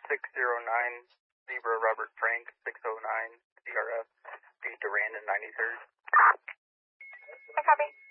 609 Zebra Robert Frank 609 CRF, D. Durand and 93rd. I copy.